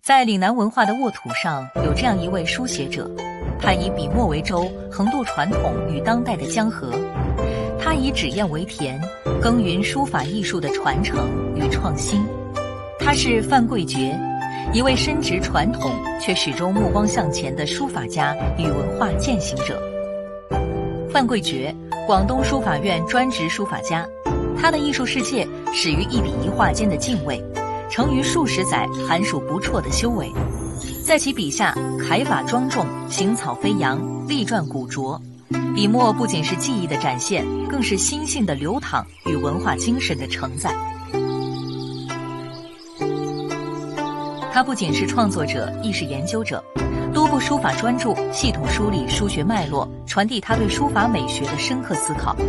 在岭南文化的沃土上，有这样一位书写者，他以笔墨为舟，横渡传统与当代的江河。他以纸砚为田，耕耘书法艺术的传承与创新。他是范贵觉，一位深植传统却始终目光向前的书法家与文化践行者。范贵觉，广东书法院专职书法家，他的艺术世界始于一笔一画间的敬畏，成于数十载寒暑不辍的修为。在其笔下，楷法庄重，行草飞扬，力传古拙。笔墨不仅是技艺的展现，更是心性的流淌与文化精神的承载。他不仅是创作者，亦是研究者，多部书法专著系统梳理书学脉络，传递他对书法美学的深刻思考。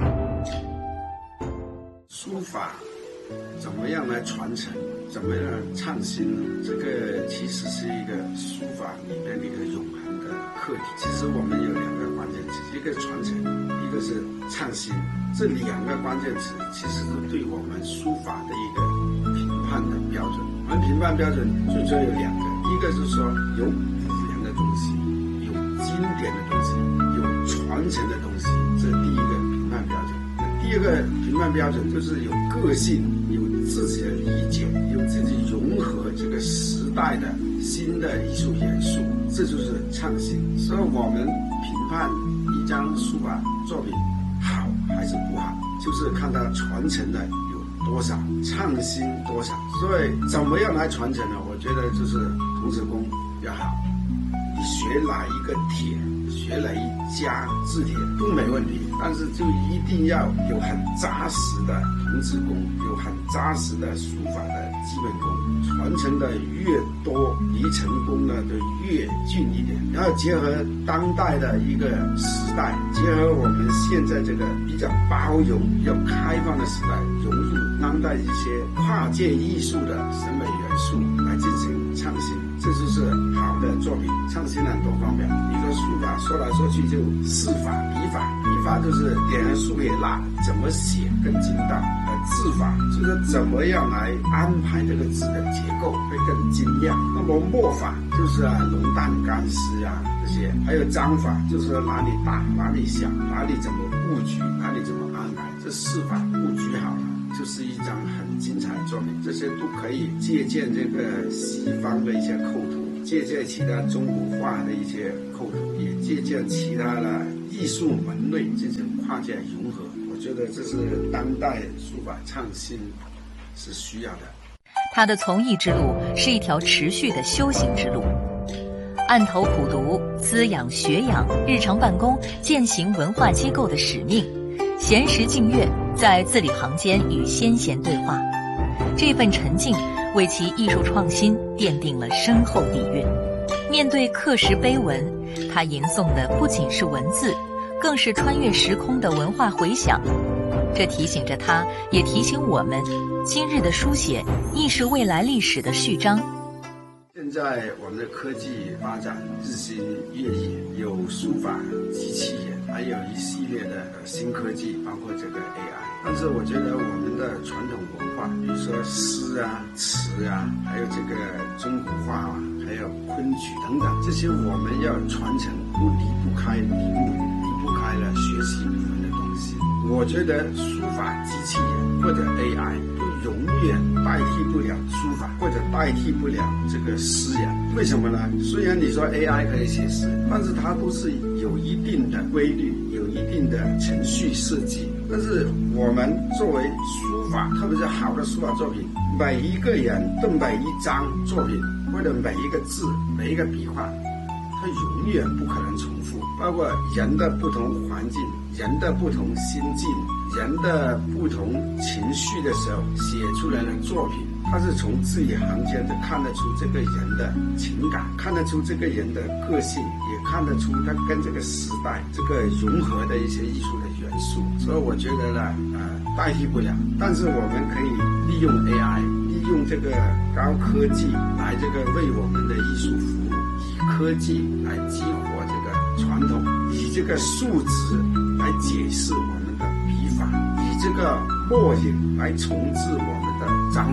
书法怎么样来传承，怎么样创新呢？这个其实是一个书法里边的一个永恒的课题。其实我们有两个关键词，一个传承，一个是创新。这两个关键词其实是对我们书法的一个评判的标准。我们评判标准最主要有两个，一个是说有古人的东西，有经典的东西，有传承的东西，这是第一个评判标准。第二个评判标准就是有个性，有自己的理解，有自己融合这个时代的新的艺术元素，这就是创新。所以我们评判一张书法作品好还是不好，就是看它传承的有多少，创新多少。所以怎么样来传承呢？我觉得就是童子功要好，你学哪一个帖，学哪一家字帖都没问题，但是就一定要有很扎实的童子功，有很扎实的书法的基本功，传承的越多，离成功呢就越近一点。然后结合当代的一个时代，结合我们现在这个比较包容、比较开放的时代，融入当代一些跨界艺术的审美元素来进行创新，这就是好的作品。创新很多方面，比如说书法说来说去就四法、笔法，笔法就是点横竖撇捺，怎么写更精到；字法就是怎么样来安排这个字的结构会更精亮。那么墨法就是浓淡干湿啊这些，还有章法就是哪里大哪里小，哪里怎么布局，哪里怎么安排，这四法布局好了，就是一张很精彩的作品。这些都可以借鉴这个西方的一些构图，借鉴其他中国画的一些构图，也借鉴其他的艺术门类进行跨界融合。我觉得这是当代书法创新是需要的。 他的从艺之路是一条持续的修行之路，案头苦读，滋养学养日常办公践行文化机构的使命，闲时静阅，在字里行间与先贤对话。这份沉静为其艺术创新奠定了深厚底蕴。面对刻石碑文，他吟诵的不仅是文字，更是穿越时空的文化回响。这提醒着他，也提醒我们，今日的书写亦是未来历史的序章。 现在我们的科技发展日新月异，有书法机器人，还有一系列的新科技，包括这个 AI。但是我觉得我们的传统文化，比如说诗啊、词啊，还有这个中国画啊，还有昆曲等等，这些我们要传承，都离不开笔墨，离不开了学习我们的东西。我觉得书法机器人或者 AI 都永远代替不了书法，或者代替不了这个诗人。为什么呢？虽然你说 AI 可以写诗，但是它都是有一定的规律，有一定的程序设计。但是我们作为书法，特别是好的书法作品，每一个人的每一张作品，或者每一个字、每一个笔画，它永远不可能重复。包括人的不同环境，人的不同心境，人的不同情绪的时候写出来的作品，它是从字里行间就看得出这个人的情感，看得出这个人的个性，也看得出他跟这个时代这个融合的一些艺术的元素。所以我觉得呢，代替不了，但是我们可以利用 AI， 利用这个高科技来这个为我们的艺术服务，以科技来激活这个传统，以这个数值来解释我们的笔法，以这个墨影来重置我们的章法。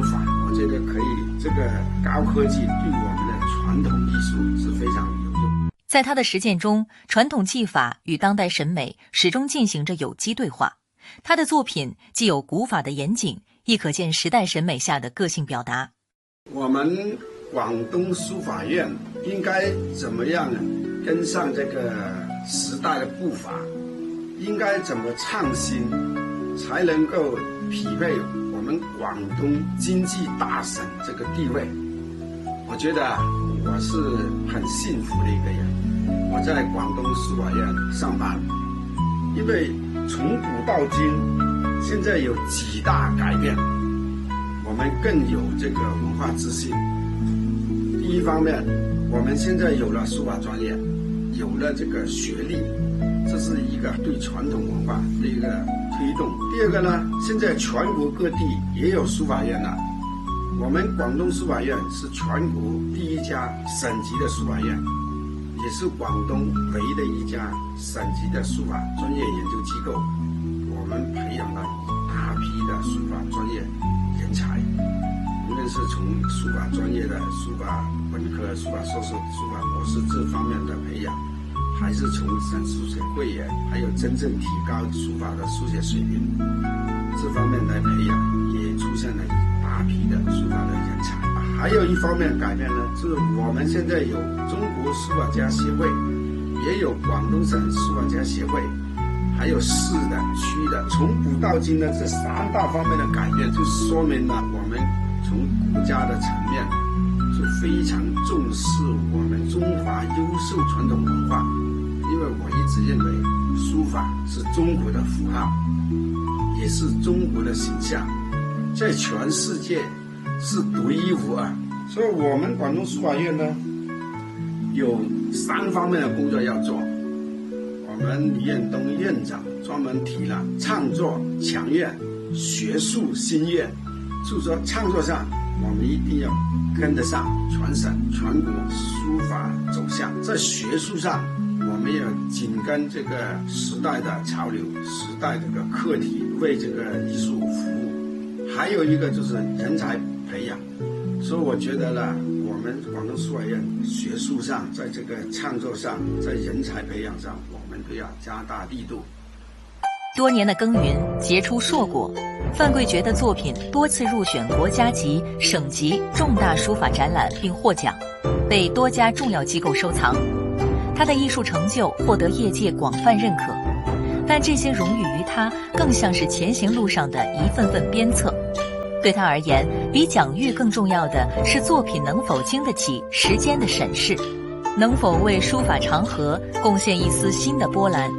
我觉得可以，这个高科技对我们的传统艺术是非常有用。 在他的实践中，传统技法与当代审美始终进行着有机对话。他的作品既有古法的严谨，亦可见时代审美下的个性表达。 我们广东书法院应该怎么样跟上这个时代的步伐？应该怎么创新，才能够匹配我们广东经济大省这个地位？我觉得我是很幸福的一个人。我在广东书法院上班，因为从古到今，现在有几大改变，我们更有这个文化自信。第一方面，我们现在有了书法专业，有了这个学历，这是一个对传统文化的一个推动。第二个呢，现在全国各地也有书法院了。我们广东书法院是全国第一家省级的书法院，也是广东唯一的一家省级的书法专业研究机构。我们培养了大批的书法专业人才，无论是从书法专业的书法本科、书法硕士、书法博士这方面的培养，还是从省书写会员，还有真正提高书法的书写水平这方面来培养，也出现了大批的书法的人才。还有一方面改变呢，是我们现在有中国书法家协会，也有广东省书法家协会，还有市的、区的。从古到今的这三大方面的改变，就说明了我们从国家的层面就非常重视我们中华优秀传统文化。因为我一直认为书法是中国的符号，也是中国的形象，在全世界是独一无二。所以我们广东书法院呢，有3方面的工作要做。我们李彦东院长专门提了创作强院、学术新院，就说创作上我们一定要跟得上全省全国书法走向，在学术上我们要紧跟这个时代的潮流、时代这个课题，为这个艺术服务。还有一个就是人才培养。所以我觉得呢，我们广东书法院学术上，在这个创作上，在人才培养上，我们都要加大力度。 多年的耕耘结出硕果，范桂觉的作品多次入选国家级、省级重大书法展览并获奖，被多家重要机构收藏。他的艺术成就获得业界广泛认可，但这些荣誉于他更像是前行路上的一份份鞭策。对他而言，比奖誉更重要的是作品能否经得起时间的审视，能否为书法长河贡献一丝新的波澜。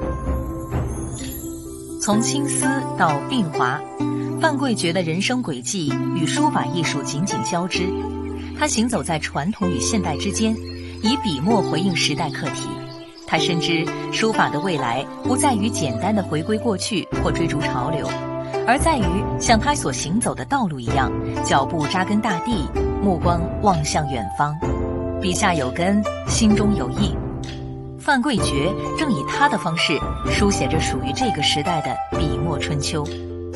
从青丝到鬓华，范桂觉的人生轨迹与书法艺术紧紧交织。他行走在传统与现代之间，以笔墨回应时代课题。他深知书法的未来不在于简单的回归过去或追逐潮流，而在于像他所行走的道路一样，脚步扎根大地，目光望向远方。笔下有根，心中有意。范桂觉正以他的方式书写着属于这个时代的笔墨春秋。